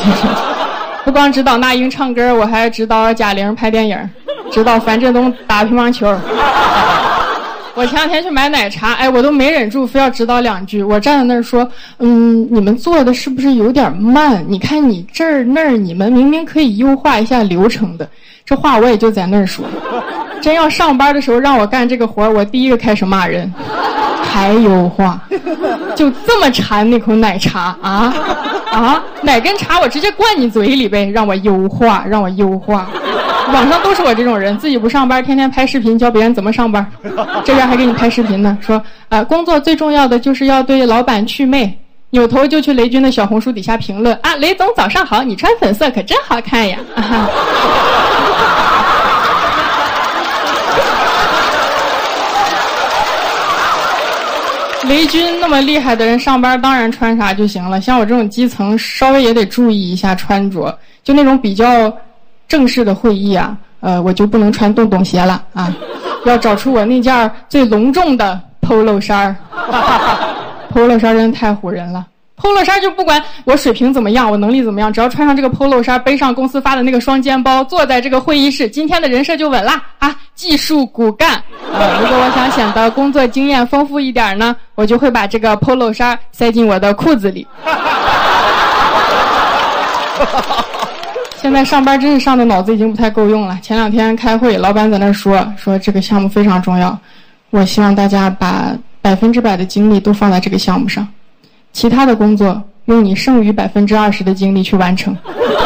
不光指导那英唱歌，我还指导贾玲拍电影，指导樊振东打乒乓球。我前两天去买奶茶，我都没忍住非要指导2句。我站在那儿说，你们做的是不是有点慢？你看你这儿那儿，你们明明可以优化一下流程的。这话我也就在那儿说。真要上班的时候让我干这个活，我第一个开始骂人。还优化，就这么馋那口奶茶啊！哪根茶我直接灌你嘴里呗，让我优化，让我优化。网上都是我这种人，自己不上班，天天拍视频教别人怎么上班，这边还给你拍视频呢，说工作最重要的就是要对老板祛魅，扭头就去雷军的小红书底下评论啊，雷总早上好，你穿粉色可真好看呀！雷军那么厉害的人上班当然穿啥就行了，像我这种基层稍微也得注意一下穿着，就那种比较正式的会议啊，我就不能穿洞洞鞋了啊，要找出我那件最隆重的 polo 衫polo 衫真的太唬人了。polo 衫就不管我水平怎么样，我能力怎么样，只要穿上这个 polo 衫，背上公司发的那个双肩包，坐在这个会议室，今天的人设就稳啦啊！技术骨干如果我想显得工作经验丰富一点呢，我就会把这个 polo 衫塞进我的裤子里。现在上班真是上的脑子已经不太够用了。前2天开会，老板在那说这个项目非常重要，我希望大家把100%的精力都放在这个项目上。其他的工作用你剩余20%的精力去完成。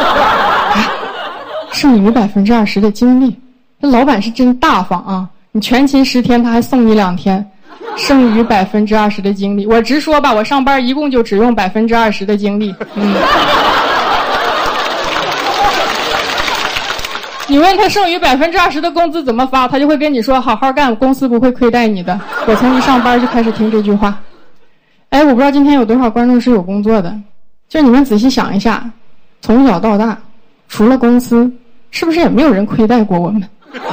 剩余20%的精力，这老板是真大方啊！你全勤10天，他还送你2天，剩余20%的精力。我直说吧，我上班一共就只用20%的精力。你问他剩余20%的工资怎么发，他就会跟你说好好干，公司不会亏待你的。我从一上班就开始听这句话。我不知道今天有多少观众是有工作的，就你们仔细想一下，从小到大，除了公司，是不是也没有人亏待过我们？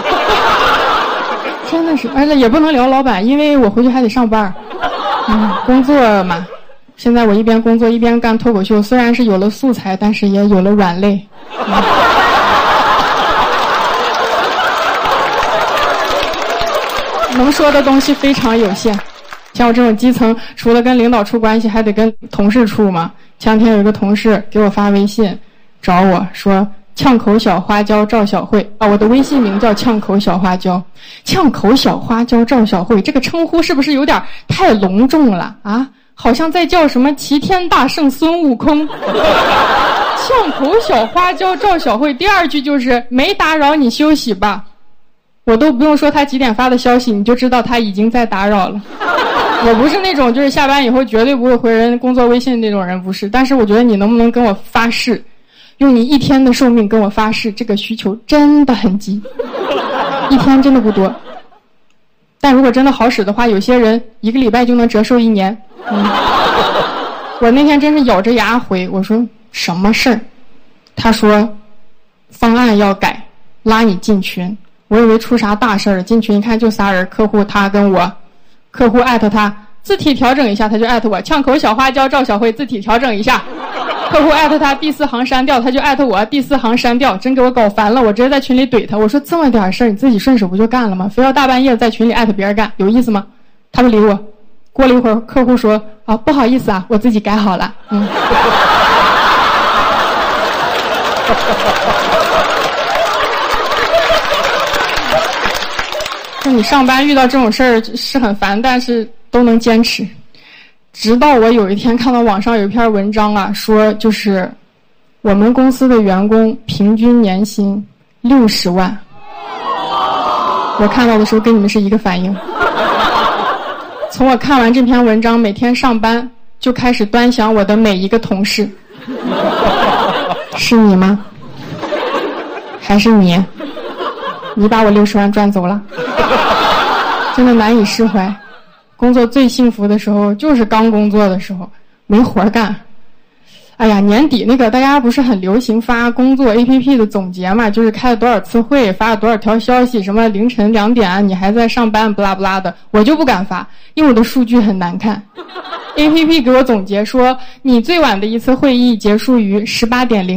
真的是，也不能聊老板，因为我回去还得上班。工作嘛，现在我一边工作一边干脱口秀，虽然是有了素材，但是也有了软肋。能说的东西非常有限。像我这种基层，除了跟领导处关系，还得跟同事处嘛。前2天有一个同事给我发微信，找我说呛口小花椒赵小慧我的微信名叫呛口小花椒。呛口小花椒赵小慧这个称呼是不是有点太隆重了啊？好像在叫什么齐天大圣孙悟空。呛口小花椒赵小慧，第2句就是没打扰你休息吧。我都不用说他几点发的消息，你就知道他已经在打扰了。我不是那种就是下班以后绝对不会回人工作微信那种人，不是。但是我觉得你能不能跟我发誓，用你1天的寿命跟我发誓，这个需求真的很急，1天真的不多。但如果真的好使的话，有些人1个礼拜就能折寿1年。我那天真是咬着牙回，我说什么事儿？他说方案要改，拉你进群。我以为出啥大事儿，进群一看就仨人，客户他跟我，客户艾特他，字体调整一下，他就艾特我，呛口小花椒赵小慧字体调整一下，客户艾特他第4行删掉，他就艾特我第4行删掉，真给我搞烦了。我直接在群里怼他，我说这么点事儿你自己顺手不就干了吗？非要大半夜在群里艾特别人干，有意思吗？他不理我。过了一会儿，客户说不好意思啊，我自己改好了。就你上班遇到这种事儿是很烦，但是都能坚持。直到我有一天看到网上有一篇文章啊，说就是我们公司的员工平均年薪60万。我看到的时候跟你们是一个反应。从我看完这篇文章，每天上班就开始端详我的每一个同事。是你吗？还是你？你把我60万赚走了。真的难以释怀。工作最幸福的时候就是刚工作的时候，没活干。哎呀，年底那个大家不是很流行发工作 APP 的总结嘛，就是开了多少次会，发了多少条消息，什么凌晨2点你还在上班不拉不拉的，我就不敢发，因为我的数据很难看。APP 给我总结说，你最晚的一次会议结束于18:00